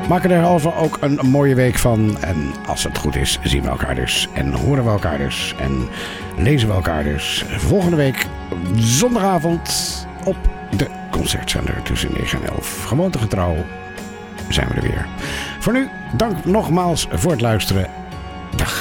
Maken er alvast ook een mooie week van. En als het goed is, zien we elkaar dus. En horen we elkaar dus. En lezen we elkaar dus. Volgende week zondagavond op de Concertzender tussen 9 en 11. Gewoontegetrouw zijn we er weer. Voor nu, dank nogmaals voor het luisteren.